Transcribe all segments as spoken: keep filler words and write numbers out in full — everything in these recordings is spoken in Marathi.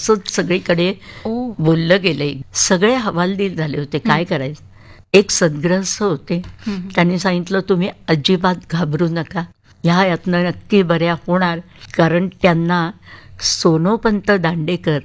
असंच सगळीकडे ओ. बोललं गेलंय. सगळे हवालदिल झाले होते, काय करायचं. एक सद्ग्रस्त होते, त्यांनी सांगितलं तुम्ही अजिबात घाबरू नका, ह्या यातनं नक्की बऱ्या होणार. कारण त्यांना सोनोपंत दांडेकर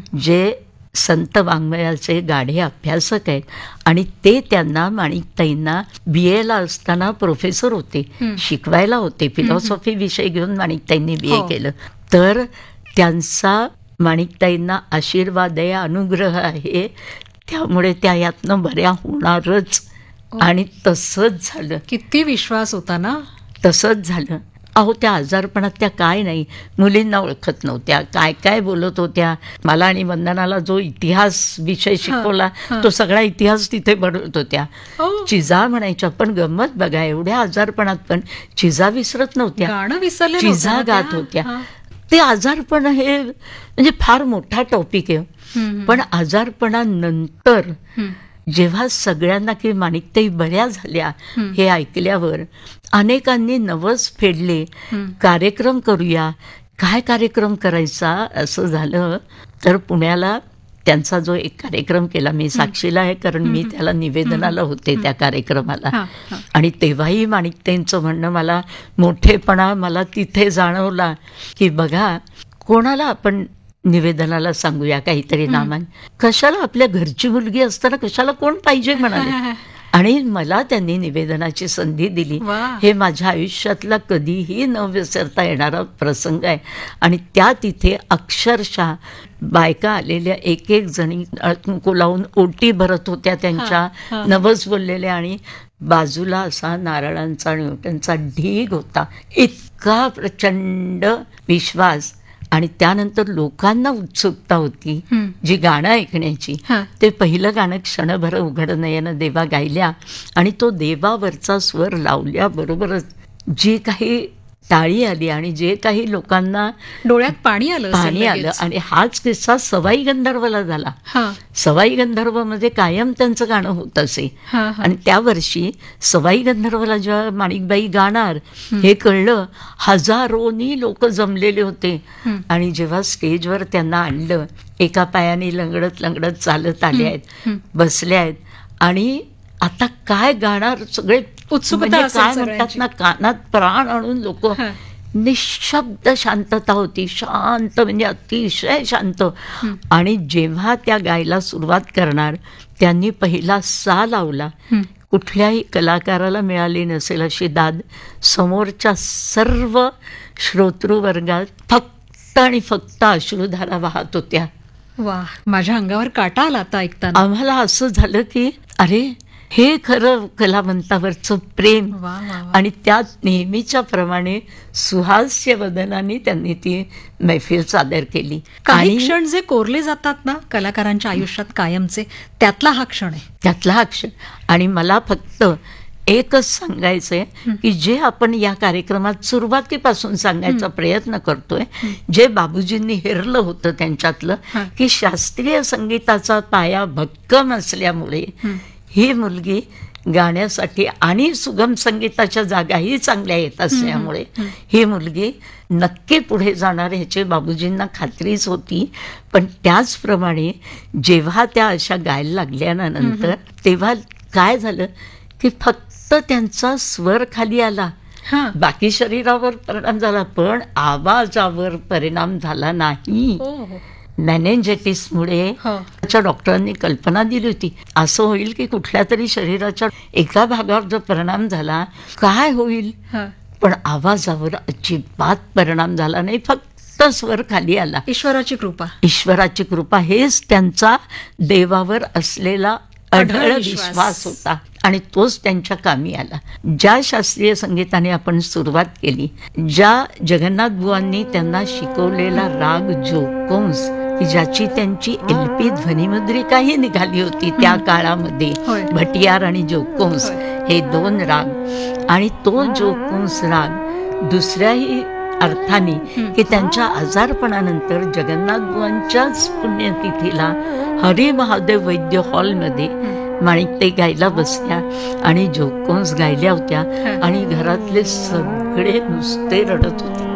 जे संत वाङ्मयाचे गाढे अभ्यासक आहेत आणि ते त्यांना माणिकताईंना बी एला असताना प्रोफेसर होते, शिकवायला होते. फिलॉसॉफी विषय घेऊन माणिकताईंनी बी ए केलं. तर त्यांचा माणिकताईंना आशीर्वाद आहे, अनुग्रह आहे, त्यामुळे त्या यातनं बऱ्या होणारच. आणि तसंच झालं. किती विश्वास होता ना. तसंच झालं. अहो त्या आजारपणात त्या काय नाही, मुलींना ओळखत नव्हत्या, काय काय बोलत होत्या. मला आणि वंदनाला जो इतिहास विषय शिकवला तो सगळा इतिहास तिथे बनवत होत्या. चिजा म्हणायच्या. पण गंमत बघा, एवढ्या आजारपणात पण चिजा विसरत नव्हत्या, गाणं विसरले चिजा गात होत्या. ते आजारपण हे म्हणजे फार मोठा टॉपिक आहे. पण आजारपणानंतर जेव्हा सगळ्यांना की माणिकताई बऱ्या झाल्या हे ऐकल्यावर अनेकांनी नवस फेडले, कार्यक्रम करूया. काय कार्यक्रम करायचा असं झालं तर पुण्याला त्यांचा जो एक कार्यक्रम केला, मी साक्षीला आहे कारण मी त्याला निवेदनाला होते त्या कार्यक्रमाला. आणि तेव्हाही माणिकताईंचं म्हणणं मला मोठेपणा मला तिथे जाणवला की बघा कोणाला आपण निवेदनाला सांगूया काहीतरी नामान, कशाला आपल्या घरची मुलगी असताना कशाला कोण पाहिजे म्हणाले. आणि मला त्यांनी निवेदनाची संधी दिली. हे माझ्या आयुष्यातला कधीही न विसरता येणारा प्रसंग आहे. आणि त्या तिथे अक्षरशः बायका आलेल्या एक एक जणी कुंकू लावून ओटी भरत होत्या त्यांच्या, नवस बोललेल्या. आणि बाजूला असा नारळांचा आणि ओट्यांचा ढीग होता. इतका प्रचंड विश्वास. आणि त्यानंतर लोकांना उत्सुकता होती जी गाणं ऐकण्याची. ते पहिलं गाणं क्षणभर उघड नयन देवा गायल्या आणि तो देवावरचा स्वर लावल्याबरोबरच जी काही टाळी आली आणि जे काही लोकांना डोळ्यात पाणी आलं पाणी आलं. आणि हाच किस्सा सवाई गंधर्वला झाला. सवाई गंधर्वमध्ये कायम त्यांचं गाणं होत असे. आणि त्या वर्षी सवाई गंधर्वला जेव्हा माणिकबाई गाणार हे कळलं, हजारोनी लोक जमलेले होते. आणि जेव्हा स्टेजवर त्यांना आणलं, एका पायाने लंगडत लंगडत चालत आले आहेत, बसले आहेत आणि आता काय गाणार, सगळे उत्सुकता, काय म्हणतात ना, कानात प्राण आणून लोक. निशब्द शांतता होती, शांत म्हणजे अतिशय शांत. आणि जेव्हा त्या गायला सुरुवात करणार त्यांनी पहिला सा लावला. कुठल्याही कलाकाराला मिळाली नसेल अशी दाद समोरच्या सर्व श्रोतृवर्गात फक्त आणि फक्त अश्रुधारा वाहत होत्या. वा, माझ्या अंगावर काटा आला आता ऐकताना. आम्हाला असं झालं की अरे हे खरं कलावंतावरचं प्रेम. आणि त्यात नेहमीच्या प्रमाणे सुहास्य वदनाने त्यांनी ती मैफिल सादर केली. काही क्षण जे कोरले जातात ना कलाकारांच्या आयुष्यात कायमचे, त्यातला हा क्षण आहे. त्यातला हा क्षण. आणि मला फक्त एकच सांगायचंय की जे आपण या कार्यक्रमात सुरुवातीपासून सांगायचा प्रयत्न करतोय, जे बाबूजींनी हेरलं होतं त्यांच्यातलं, की शास्त्रीय संगीताचा पाया भक्कम असल्यामुळे ही मुलगी गाण्यासाठी आणि सुगम संगीताच्या जागाही चांगल्या येत असल्यामुळे ही मुलगी नक्की पुढे जाणार ह्याची बाबूजींना खात्रीच होती. पण त्याचप्रमाणे जेव्हा त्या अशा गायला लागल्यानंतर तेव्हा काय झालं की फक्त त्यांचा स्वर खाली आला, बाकी शरीरावर परिणाम झाला पण आवाजावर परिणाम झाला नाही. मॅनेंजायटिसमुळे त्याच्या डॉक्टरांनी कल्पना दिली होती असं होईल की कुठल्या तरी शरीराच्या एका भागावर जर परिणाम झाला काय होईल, पण आवाजावर अजिबात परिणाम झाला नाही, फक्त स्वर खाली आला. ईश्वराची कृपा. ईश्वराची कृपा हेच त्यांचा देवावर असलेला अढळ विश्वास होता आणि तोच त्यांच्या कामी आला. ज्या शास्त्रीय संगीताने आपण सुरुवात केली, ज्या जगन्नाथ बुवांनी त्यांना शिकवलेला राग जोकोन्स, की ज्याची त्यांची एलपी ध्वनिमुद्रिकाही निघाली होती त्या काळामध्ये, भटियार आणि जोकोन्स हे दोन राग. आणि तो जोकोन्स राग दुसऱ्याही अर्थाने की त्यांच्या आजारपणानंतर जगन्नाथ बुवांच्याच पुण्यतिथीला हरी महादेव वैद्य हॉलमध्ये माणिकताई गायला बसल्या आणि जोकोन्स गायल्या होत्या आणि घरातले सगळे नुसते रडत होते.